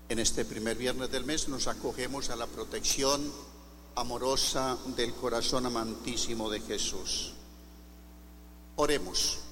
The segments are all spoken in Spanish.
En este primer viernes del mes nos acogemos a la protección amorosa del corazón amantísimo de Jesús. Oremos.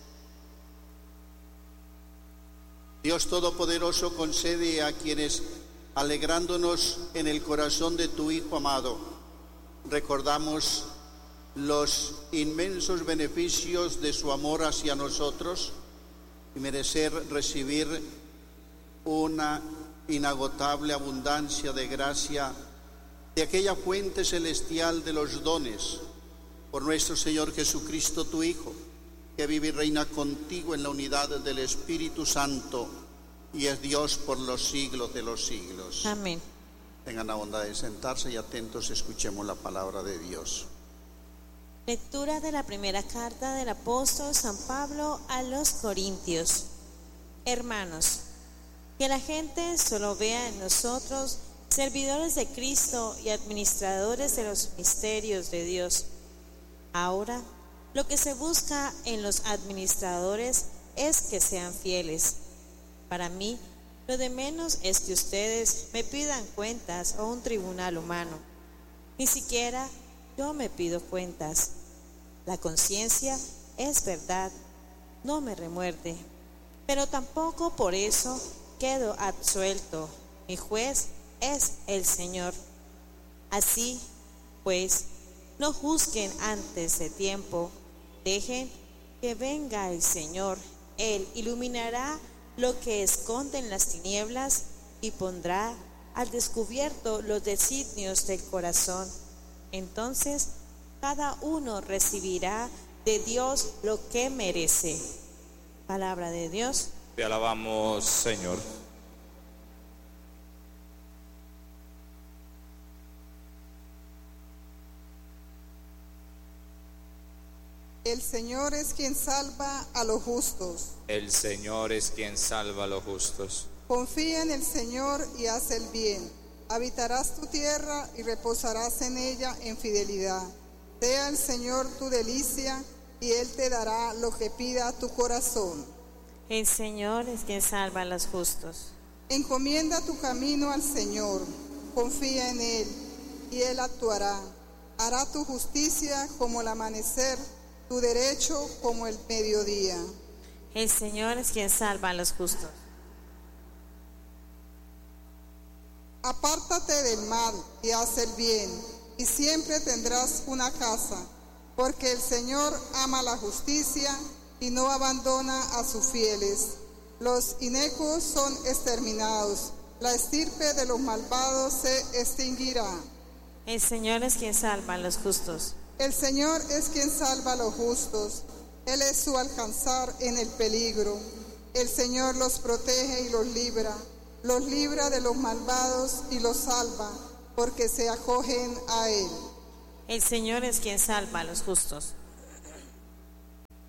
Dios Todopoderoso, concede a quienes, alegrándonos en el corazón de tu Hijo amado, recordamos los inmensos beneficios de su amor hacia nosotros y merecer recibir una inagotable abundancia de gracia de aquella fuente celestial de los dones, por nuestro Señor Jesucristo, tu Hijo, que vive y reina contigo en la unidad del Espíritu Santo y es Dios por los siglos de los siglos. Amén. Tengan la bondad de sentarse y atentos escuchemos la palabra de Dios. Lectura de la primera carta del apóstol San Pablo a los Corintios. Hermanos, que la gente solo vea en nosotros servidores de Cristo y administradores de los misterios de Dios. Ahora, lo que se busca en los administradores es que sean fieles. Para mí, lo de menos es que ustedes me pidan cuentas a un tribunal humano. Ni siquiera yo me pido cuentas. La conciencia es verdad, no me remuerde, pero tampoco por eso quedo absuelto. Mi juez es el Señor. Así, pues, no juzguen antes de tiempo. Dejen que venga el Señor. Él iluminará lo que esconde en las tinieblas y pondrá al descubierto los designios del corazón. Entonces, cada uno recibirá de Dios lo que merece. Palabra de Dios. Te alabamos, Señor. El Señor es quien salva a los justos. El Señor es quien salva a los justos. Confía en el Señor y haz el bien. Habitarás tu tierra y reposarás en ella en fidelidad. Sea el Señor tu delicia y Él te dará lo que pida tu corazón. El Señor es quien salva a los justos. Encomienda tu camino al Señor. Confía en Él y Él actuará. Hará tu justicia como el amanecer, tu derecho como el mediodía. El Señor es quien salva a los justos. Apártate del mal y haz el bien, y siempre tendrás una casa, porque el Señor ama la justicia y no abandona a sus fieles. Los inicuos son exterminados, la estirpe de los malvados se extinguirá. El Señor es quien salva a los justos. El Señor es quien salva a los justos. Él es su alcanzar en el peligro. El Señor los protege y los libra de los malvados y los salva, porque se acogen a Él. El Señor es quien salva a los justos.